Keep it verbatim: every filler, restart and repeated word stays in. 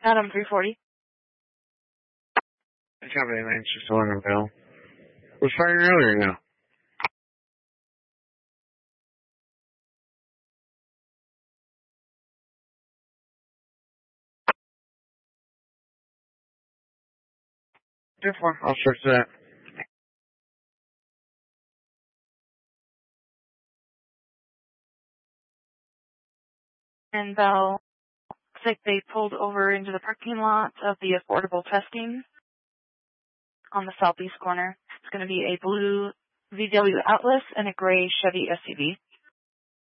Adam three forty. Company nine six eleven Bill. Was fired earlier now. Therefore, I'll search that. And Bell, looks like they pulled over into the parking lot of the affordable testing on the southeast corner. It's going to be a blue V W Atlas and a gray Chevy S U V.